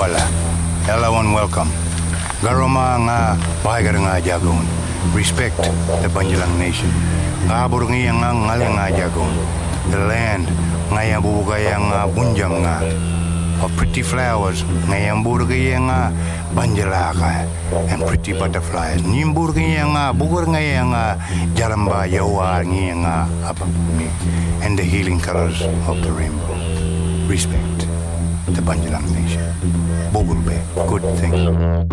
Wala. Hello and welcome. Garoma nga bahagar nga jagon. Respect the Banjalang nation. Kabur nga ngalang nga jagon. The land nga yang bubugay nga bunjam nga. Of pretty flowers nga yang burgay nga banjalaka and pretty butterflies. Nimburgay nga bugur nga yang jaramba yawa nga apa and the healing colors of the rainbow. Respect the Banjalang nation. Bogulbe, good thing.